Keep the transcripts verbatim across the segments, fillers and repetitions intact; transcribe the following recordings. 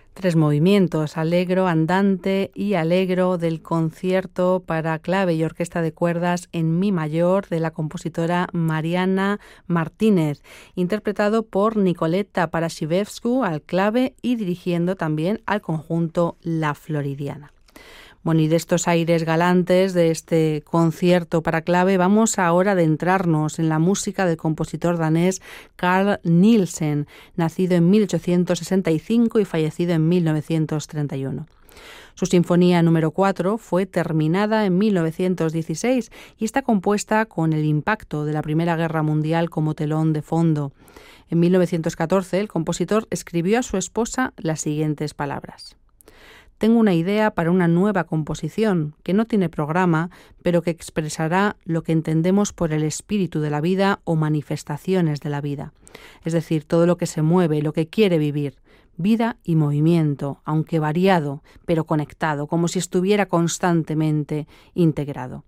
Tres movimientos, allegro, andante y allegro, del concierto para clave y orquesta de cuerdas en mi mayor de la compositora Mariana Martínez, interpretado por Nicoletta Parashivescu al clave y dirigiendo también al conjunto La Floridiana. Bueno, y de estos aires galantes de este concierto para clave vamos ahora a adentrarnos en la música del compositor danés Carl Nielsen, nacido en mil ochocientos sesenta y cinco y fallecido en mil novecientos treinta y uno. Su sinfonía número cuatro fue terminada en mil novecientos dieciséis y está compuesta con el impacto de la Primera Guerra Mundial como telón de fondo. En mil novecientos catorce, el compositor escribió a su esposa las siguientes palabras: Tengo una idea para una nueva composición que no tiene programa, pero que expresará lo que entendemos por el espíritu de la vida o manifestaciones de la vida. Es decir, todo lo que se mueve, lo que quiere vivir. Vida y movimiento, aunque variado, pero conectado, como si estuviera constantemente integrado.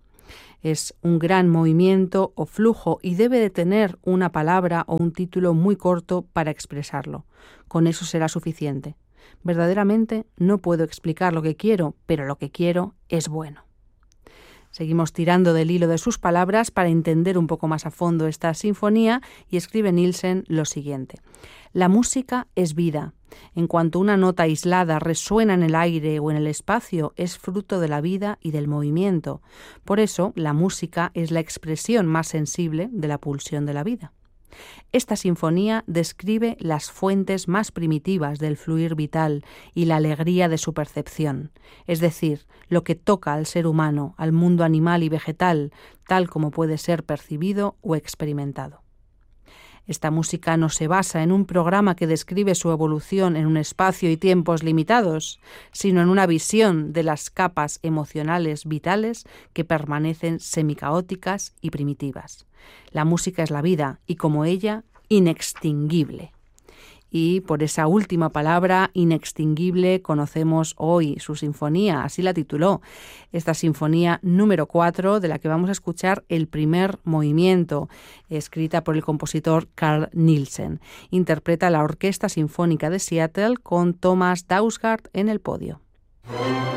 Es un gran movimiento o flujo y debe de tener una palabra o un título muy corto para expresarlo. Con eso será suficiente. Verdaderamente no puedo explicar lo que quiero, pero lo que quiero es bueno. Seguimos tirando del hilo de sus palabras para entender un poco más a fondo esta sinfonía y escribe Nielsen lo siguiente: La música es vida. En cuanto una nota aislada resuena en el aire o en el espacio, es fruto de la vida y del movimiento. Por eso, la música es la expresión más sensible de la pulsión de la vida. Esta sinfonía describe las fuentes más primitivas del fluir vital y la alegría de su percepción, es decir, lo que toca al ser humano, al mundo animal y vegetal, tal como puede ser percibido o experimentado. Esta música no se basa en un programa que describe su evolución en un espacio y tiempos limitados, sino en una visión de las capas emocionales vitales que permanecen semicaóticas y primitivas. La música es la vida y, como ella, inextinguible. Y por esa última palabra, inextinguible, conocemos hoy su sinfonía, así la tituló. Esta sinfonía número cuatro, de la que vamos a escuchar el primer movimiento, escrita por el compositor Carl Nielsen. Interpreta la Orquesta Sinfónica de Seattle con Thomas Dausgaard en el podio.